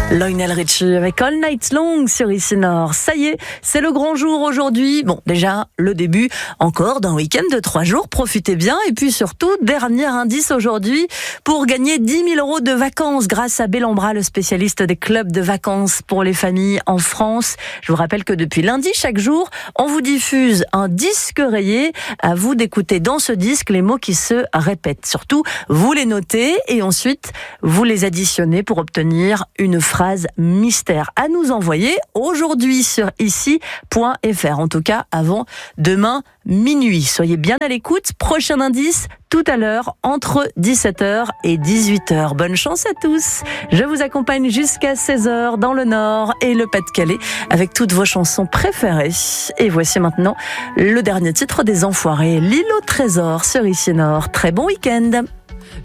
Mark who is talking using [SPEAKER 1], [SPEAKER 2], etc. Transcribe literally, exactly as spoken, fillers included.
[SPEAKER 1] Lionel Richie avec All Night Long sur Ici Nord. Ça y est, c'est le grand jour aujourd'hui. Bon, déjà, le début encore d'un week-end de trois jours. Profitez bien. Et puis surtout, dernier indice aujourd'hui pour gagner dix mille euros de vacances grâce à Bellambra, le spécialiste des clubs de vacances pour les familles en France. Je vous rappelle que depuis lundi, chaque jour, on vous diffuse un disque rayé. À vous d'écouter dans ce disque les mots qui se répètent. Surtout, vous les notez et ensuite, vous les additionnez pour obtenir une phrase mystère à nous envoyer aujourd'hui sur ici point f r. En tout cas, avant demain minuit. Soyez bien à l'écoute. Prochain indice tout à l'heure entre dix-sept heures et dix-huit heures. Bonne chance à tous. Je vous accompagne jusqu'à seize heures dans le Nord et le Pas-de-Calais avec toutes vos chansons préférées. Et voici maintenant le dernier titre des Enfoirés, L'île au trésor sur Ici Nord. Très bon week-end.